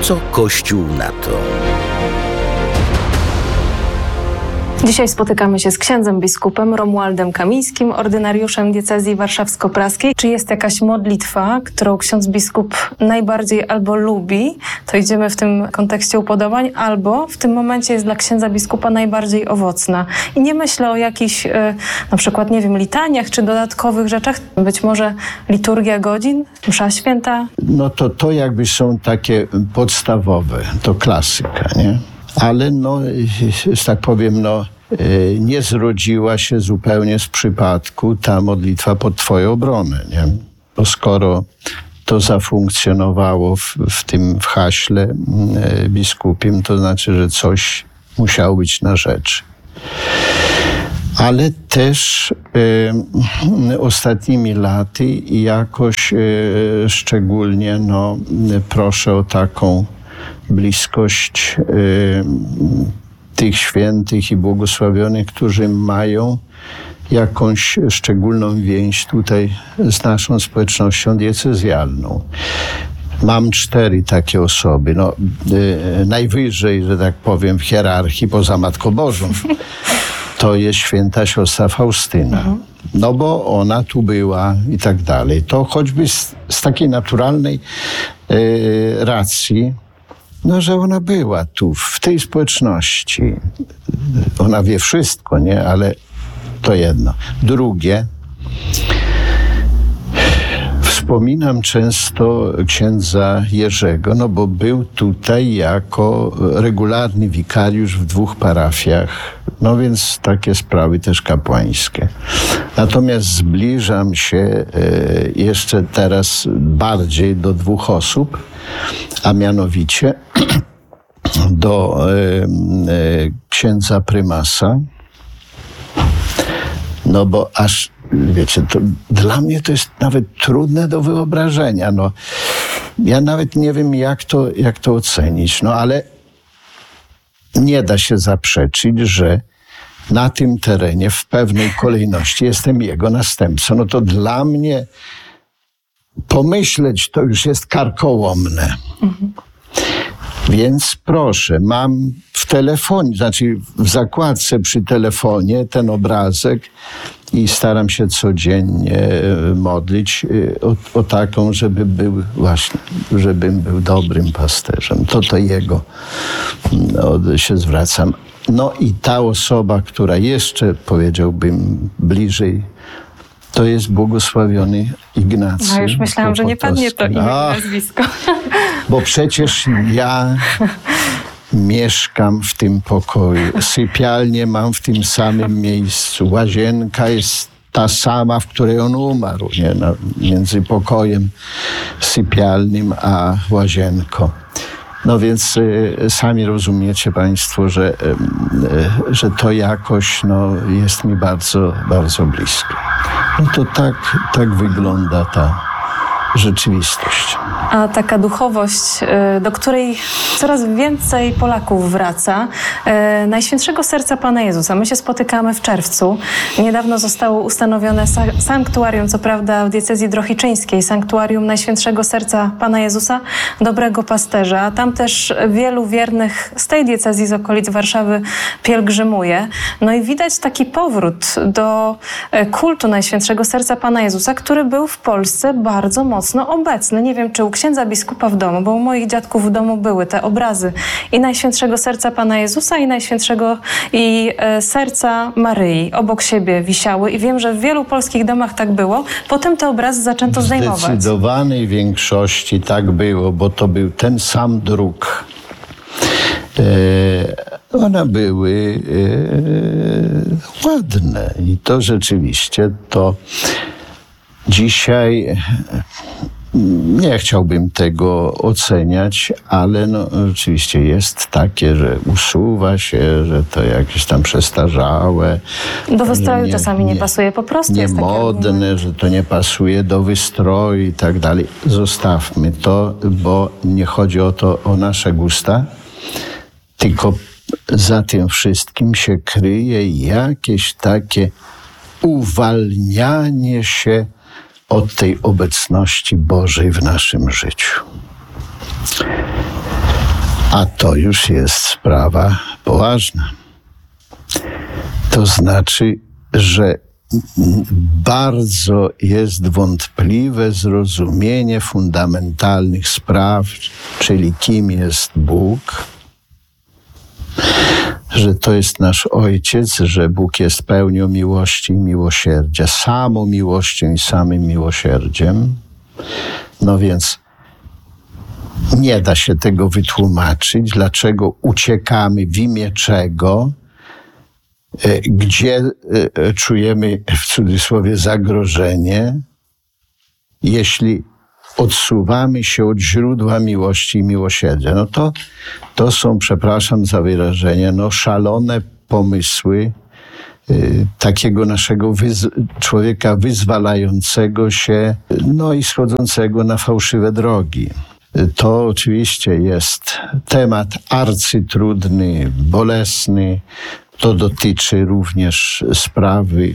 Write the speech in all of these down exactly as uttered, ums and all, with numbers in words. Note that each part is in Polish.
Co Kościół na to? Dzisiaj spotykamy się z księdzem biskupem Romualdem Kamińskim, ordynariuszem diecezji warszawsko-praskiej. Czy jest jakaś modlitwa, którą ksiądz biskup najbardziej albo lubi, to idziemy w tym kontekście upodobań, albo w tym momencie jest dla księdza biskupa najbardziej owocna? I nie myślę o jakichś e, na przykład, nie wiem, litaniach czy dodatkowych rzeczach. Być może liturgia godzin, msza święta? No to to jakby są takie podstawowe, to klasyka, nie? Ale no, że tak powiem, no, nie zrodziła się zupełnie z przypadku ta modlitwa pod Twoją obronę, nie? Bo skoro to zafunkcjonowało w, w tym w haśle biskupim, to znaczy, że coś musiało być na rzeczy. Ale też y, ostatnimi laty jakoś y, szczególnie no, proszę o taką bliskość y, tych świętych i błogosławionych, którzy mają jakąś szczególną więź tutaj z naszą społecznością diecezjalną. Mam cztery takie osoby, no, y, najwyżej, że tak powiem, w hierarchii poza Matką Bożą. To jest święta siostra Faustyna. No bo ona tu była i tak dalej. To choćby z, z takiej naturalnej y, racji, no, że ona była tu, w tej społeczności. Ona wie wszystko, nie? Ale to jedno. Drugie, wspominam często księdza Jerzego, no bo był tutaj jako regularny wikariusz w dwóch parafiach, no więc takie sprawy też kapłańskie. Natomiast zbliżam się e, jeszcze teraz bardziej do dwóch osób, a mianowicie do e, e, księdza prymasa, no bo aż, wiecie, to dla mnie to jest nawet trudne do wyobrażenia, no. Ja nawet nie wiem, jak to, jak to ocenić, no ale nie da się zaprzeczyć, że na tym terenie w pewnej kolejności jestem jego następcą. No to dla mnie pomyśleć to już jest karkołomne. Mhm. Więc proszę, mam w telefonie, znaczy w zakładce przy telefonie ten obrazek i staram się codziennie modlić o, o taką, żeby był właśnie, żebym był dobrym pasterzem. To to jego no, się zwracam. No i ta osoba, która jeszcze, powiedziałbym, bliżej, to jest błogosławiony Ignacy. No już myślałam, że nie padnie to imię i nazwisko. Bo przecież ja mieszkam w tym pokoju. Sypialnię mam w tym samym miejscu. Łazienka jest ta sama, w której on umarł, nie? No, między pokojem sypialnym a łazienką. No więc y, sami rozumiecie Państwo, że, y, y, że to jakoś no, jest mi bardzo, bardzo blisko. No to tak, tak wygląda ta rzeczywistość. A taka duchowość, do której coraz więcej Polaków wraca, Najświętszego Serca Pana Jezusa. My się spotykamy w czerwcu. Niedawno zostało ustanowione sanktuarium, co prawda w diecezji drohiczyńskiej, sanktuarium Najświętszego Serca Pana Jezusa, Dobrego Pasterza. Tam też wielu wiernych z tej diecezji, z okolic Warszawy pielgrzymuje. No i widać taki powrót do kultu Najświętszego Serca Pana Jezusa, który był w Polsce bardzo mocno obecny. Nie wiem, czy u księdza biskupa w domu, bo u moich dziadków w domu były te obrazy i Najświętszego Serca Pana Jezusa i Najświętszego i e, Serca Maryi obok siebie wisiały i wiem, że w wielu polskich domach tak było. Potem te obrazy zaczęto zdejmować. W zdecydowanej większości tak było, bo to był ten sam druk. E, one były e, ładne i to rzeczywiście to dzisiaj nie chciałbym tego oceniać, ale no, oczywiście jest takie, że usuwa się, że to jakieś tam przestarzałe. Do wystroju nie, czasami nie, nie pasuje po prostu. Niemodne, że to nie pasuje do wystroju i tak dalej. Zostawmy to, bo nie chodzi o to, o nasze gusta, tylko za tym wszystkim się kryje jakieś takie uwalnianie się od tej obecności Bożej w naszym życiu. A to już jest sprawa poważna. To znaczy, że bardzo jest wątpliwe zrozumienie fundamentalnych spraw, czyli kim jest Bóg, że to jest nasz Ojciec, że Bóg jest pełnią miłości i miłosierdzia, samą miłością i samym miłosierdziem. No więc nie da się tego wytłumaczyć, dlaczego uciekamy, w imię czego, gdzie czujemy w cudzysłowie zagrożenie, jeśli odsuwamy się od źródła miłości i miłosierdzia. No to, to są, przepraszam za wyrażenie, no szalone pomysły y, takiego naszego wyz- człowieka wyzwalającego się, no i schodzącego na fałszywe drogi. To oczywiście jest temat arcytrudny, bolesny. To dotyczy również sprawy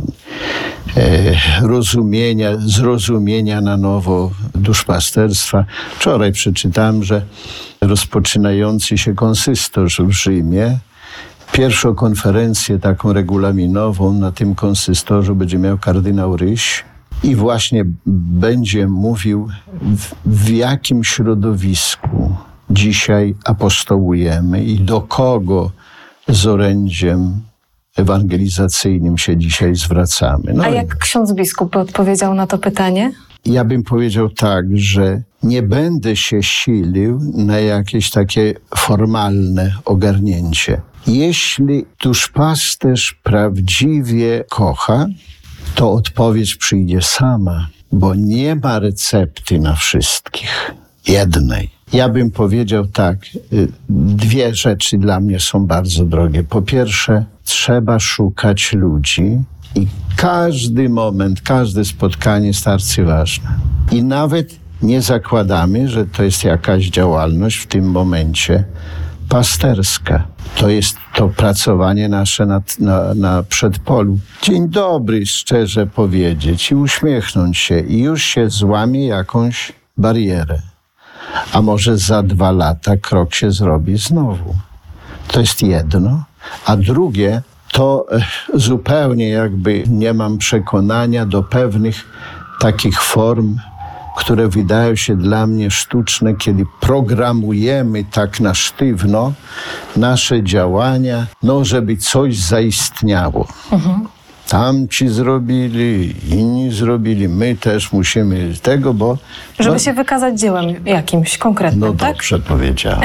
e, rozumienia, zrozumienia na nowo duszpasterstwa. Wczoraj przeczytałem, że rozpoczynający się konsystor w Rzymie, pierwszą konferencję taką regulaminową na tym konsystorze będzie miał kardynał Ryś i właśnie będzie mówił, w, w jakim środowisku dzisiaj apostołujemy i do kogo z orędziem ewangelizacyjnym się dzisiaj zwracamy. No A jak ksiądz biskup odpowiedział na to pytanie? Ja bym powiedział tak, że nie będę się silił na jakieś takie formalne ogarnięcie. Jeśli duszpasterz prawdziwie kocha, to odpowiedź przyjdzie sama, bo nie ma recepty na wszystkich. Jednej. Ja bym powiedział tak, dwie rzeczy dla mnie są bardzo drogie. Po pierwsze, trzeba szukać ludzi i każdy moment, każde spotkanie jest arcyważne. I nawet nie zakładamy, że to jest jakaś działalność w tym momencie pasterska. To jest to pracowanie nasze na, na, na przedpolu. Dzień dobry, szczerze powiedzieć i uśmiechnąć się i już się złamie jakąś barierę. A może za dwa lata krok się zrobi znowu. To jest jedno. A drugie, to zupełnie jakby nie mam przekonania do pewnych takich form, które wydają się dla mnie sztuczne, kiedy programujemy tak na sztywno nasze działania, no żeby coś zaistniało. Mhm. Tamci zrobili, inni zrobili, my też musimy tego, bo... Żeby no, się wykazać dziełem jakimś konkretnym, no tak? dobrze powiedziałem.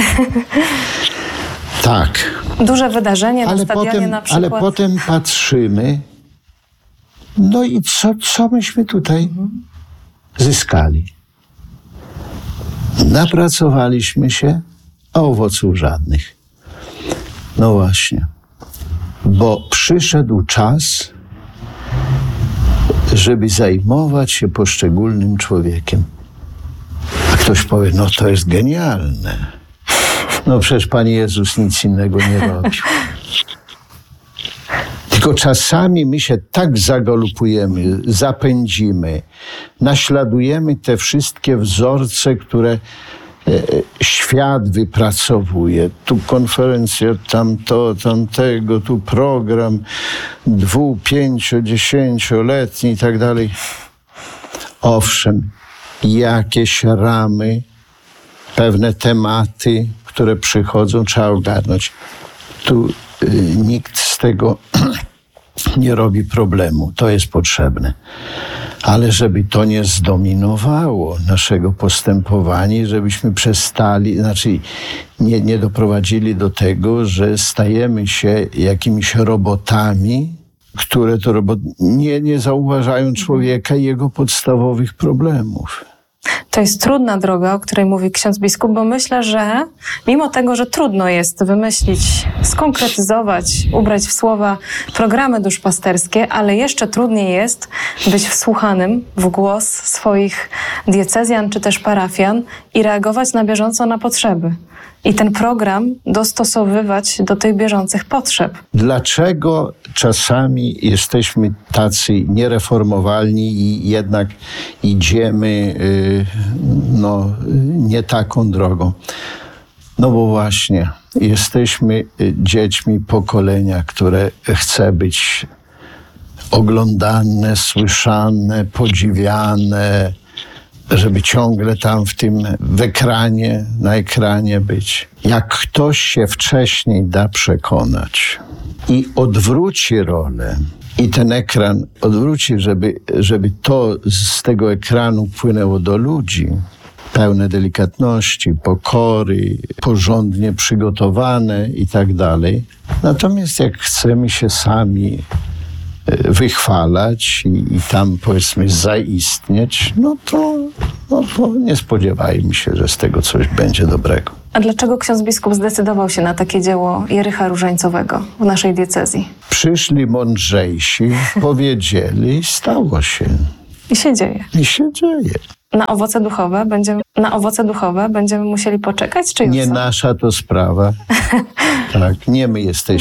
Tak. Duże wydarzenie na Ale stadionie potem, na przykład. ale potem patrzymy, no i co, co myśmy tutaj mhm. zyskali? Napracowaliśmy się, a owoców żadnych. No właśnie. Bo przyszedł czas, żeby zajmować się poszczególnym człowiekiem. A ktoś powie, no to jest genialne. No przecież Pan Jezus nic innego nie robił. Tylko czasami my się tak zagalopujemy, zapędzimy, naśladujemy te wszystkie wzorce, które świat wypracowuje. Tu konferencja, tam to, tamtego, tu program dwu, pięcio, dziesięcioletni i tak dalej. Owszem, jakieś ramy, pewne tematy, które przychodzą, trzeba ogarnąć. Tu y, nikt z tego nie robi problemu. To jest potrzebne. Ale żeby to nie zdominowało naszego postępowania, żebyśmy przestali, znaczy nie, nie doprowadzili do tego, że stajemy się jakimiś robotami, które to robot nie, nie zauważają człowieka i jego podstawowych problemów. To jest trudna droga, o której mówi ksiądz biskup, bo myślę, że mimo tego, że trudno jest wymyślić, skonkretyzować, ubrać w słowa programy duszpasterskie, ale jeszcze trudniej jest być wsłuchanym w głos swoich diecezjan czy też parafian i reagować na bieżąco na potrzeby. I ten program dostosowywać do tych bieżących potrzeb. Dlaczego czasami jesteśmy tacy niereformowalni i jednak idziemy yy, no, nie taką drogą? No bo właśnie, jesteśmy y, dziećmi pokolenia, które chce być oglądane, słyszane, podziwiane, żeby ciągle tam w tym, w ekranie, na ekranie być. Jak ktoś się wcześniej da przekonać i odwróci rolę, i ten ekran odwróci, żeby, żeby to z tego ekranu płynęło do ludzi, pełne delikatności, pokory, porządnie przygotowane i tak dalej. Natomiast jak chcemy się sami wychwalać i, i tam, powiedzmy, zaistnieć, no to, no to nie spodziewajmy się, że z tego coś będzie dobrego. A dlaczego ksiądz biskup zdecydował się na takie dzieło Jericha Różańcowego w naszej diecezji? Przyszli mądrzejsi, powiedzieli i stało się. I się dzieje. I się dzieje. Na owoce duchowe będziemy, na owoce duchowe będziemy musieli poczekać, czy już Nie są? nasza to sprawa. Tak, nie my jesteśmy